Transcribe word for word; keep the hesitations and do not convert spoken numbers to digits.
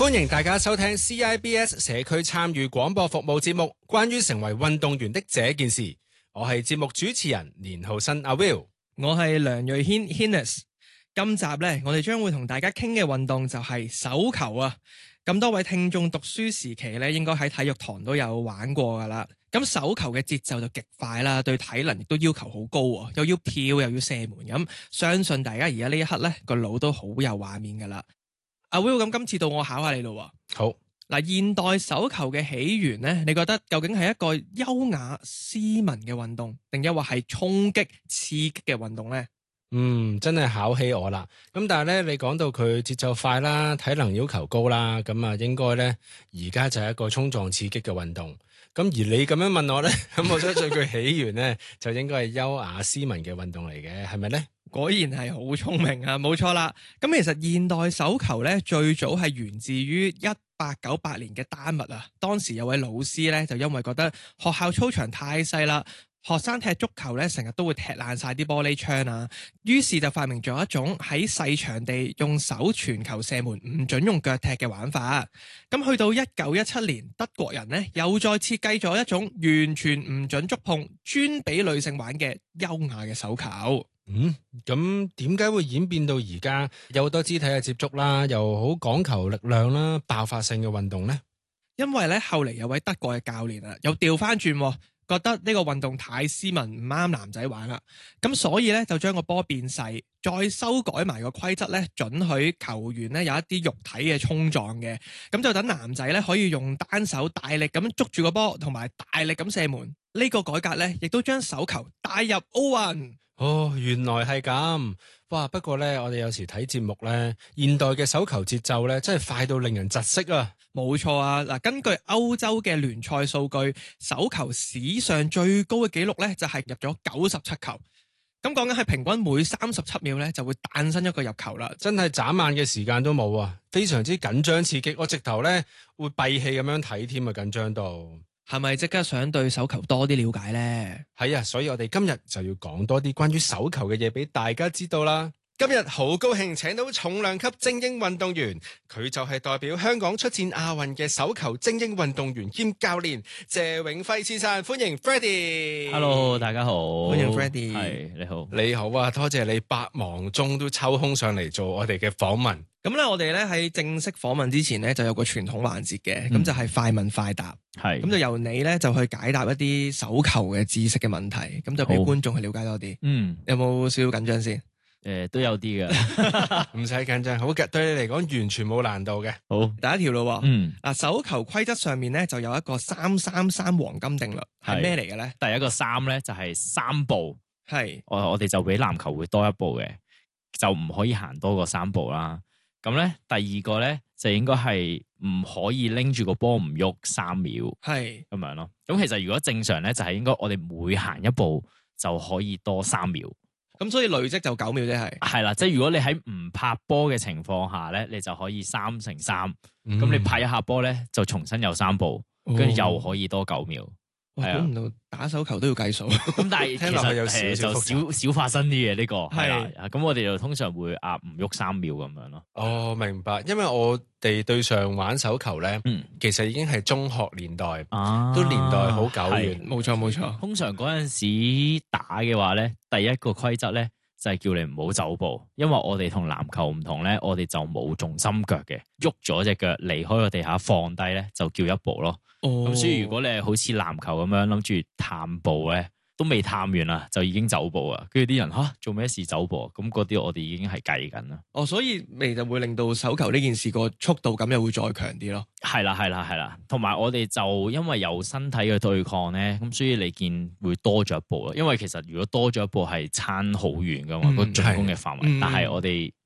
歡迎大家收聽 C I B S 社區參與廣播服務節目，關於成為運動員的這件事。我係節目主持人連浩新阿 Will， 我係梁瑞軒 Hinnis。今集呢，我哋將會同大家傾嘅運動就係手球啊！咁多位聽眾讀書時期呢，應該喺體育堂都有玩過噶啦。咁手球嘅節奏就極快啦，對體能亦都要求好高啊，又要跳又要射門咁。相信大家而家呢一刻呢，個腦都好有畫面噶啦。阿 Will， 咁今次到我考下你咯。 好。 嗱，現代手球嘅起源呢，你覺得究竟係一個優雅斯文嘅運動，定抑或係衝擊刺激嘅運動呢？ 嗯，真係考起我啦。咁但係咧，你講到佢節奏快啦，體能要求高啦，咁啊，應該咧而家就係一個衝撞刺激嘅運動。咁而你咁樣問我咧，咁我相信佢起源咧就應該係優雅斯文嘅運動嚟嘅，係咪咧？ 果然係好聰明啊，冇錯啦。咁其實現代手球咧最早係源自於一八九八年嘅丹麥啊。當時有位老師咧就因為覺得學校操場太細啦，學生踢足球咧成日都會踢爛晒啲玻璃窗啊，於是就發明咗一種喺細場地用手傳球射門，唔准用腳踢嘅玩法。咁去到一九一七年，德國人呢又再設計咗一種完全唔准觸碰、專俾女性玩嘅優雅嘅手球。 嗯，咁點解會演變到而家有好多肢體嘅接觸啦，又好講求力量啦、爆發性嘅運動呢？ 因為咧後嚟有位德國嘅教練啊，又調翻轉，覺得呢個運動太斯文，唔啱男仔玩啦。咁所以咧就將個波變細，再修改埋個規則咧，准許球員咧有一啲肉體嘅衝撞嘅。咁就等男仔咧可以用單手大力咁捉住個波，同埋大力咁射門。呢個改革咧，亦都將手球帶入奧運。 哦，原來係咁。哇！不過咧，我哋有時睇節目咧，現代嘅手球節奏咧，真係快到令人窒息啊！ 冇錯啊！嗱，根據歐洲嘅聯賽數據，手球史上最高嘅紀錄咧，就係入咗九十七球。咁講緊係平均每三十七秒咧，就會誕生一個入球啦。真係眨眼嘅時間都冇啊！非常之緊張刺激，我直頭咧會閉氣咁樣睇添啊！緊張到。 係咪即刻想對手球多啲了解呢？ 係啊，所以我哋今日就要講多啲關於手球嘅嘢俾大家知道啦。今日好高興請到重量級精英運動員，佢就係代表香港出戰亞運嘅手球精英運動員兼教練謝永輝先生，歡迎 Freddie。Hello， 大家好， 歡迎 Freddie。 係，你好， 你好啊，多謝你百忙中都抽空上嚟做我哋嘅訪問。 咁咧，我哋咧喺正式訪問之前咧，就有個傳統環節嘅，咁、嗯、就係快問快答。 係， 咁就由你咧就去解答一啲手球嘅知識嘅問題，咁就俾觀眾去了解多啲。嗯，有冇少少緊張先？ 誒、呃，都有啲嘅， 唔使緊張，好嘅，對你嚟講完全冇難度嘅。 好， 第一條咯。嗯，嗱，手球規則上面咧就有一個三三三黃金定律，係咩嚟嘅咧？ 第一個三咧就係三步， 係我我哋就比籃球會多一步嘅，就唔可以行多過三步啦。咁咧，第二個咧就應該係唔可以拎住個波唔喐三秒， 係咁樣咯。咁其實如果正常咧，就係應該我哋每行一步就可以多三秒。 咁所以累積就九秒啫，係係啦。即係如果你喺唔拍波嘅情況下咧，你就可以三乘三。咁、嗯、你拍一下波咧，就重新有三步，跟住、哦、又可以多九秒。 哇，估唔到打手球都要計數。 咁但係聽落去有少少就少少發生啲嘢呢個係啦。咁我哋就通常會壓唔喐三秒咁樣咯。 哦，明白。因為我哋對上玩手球咧，嗯、其實已經係中學年代，啊、都年代好久遠。 冇錯冇錯。 通常嗰陣時打嘅話咧，第一個規則咧就係叫你唔好走步，因為我哋同籃球唔同咧，我哋就冇重心腳嘅，喐咗隻腳離開個地下放低咧就叫一步咯。咁、哦、所以如果你係好似籃球咁樣諗住探步咧，都未探完啦，就已經走步啊！跟住啲人吓做咩事走步啊？咁嗰啲我哋已經係計緊啦。 哦，所以咪就會令到手球呢件事個速度感又會再強啲咯。 係啦係啦係啦，同埋我哋就因為有身體嘅對抗咧，咁所以你見會多咗一步咯。因為其實如果多咗一步係差好遠噶嘛，個進攻嘅範圍。嗯、但係我哋